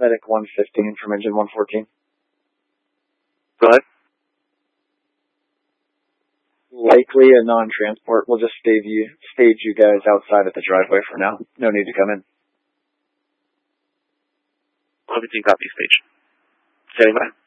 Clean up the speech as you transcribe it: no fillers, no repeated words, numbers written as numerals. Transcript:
Medic 115 from engine 114. Go ahead. Likely a non-transport. We'll just stage you guys outside at the driveway for now. No need to come in. 17 copy, stage. Standing by.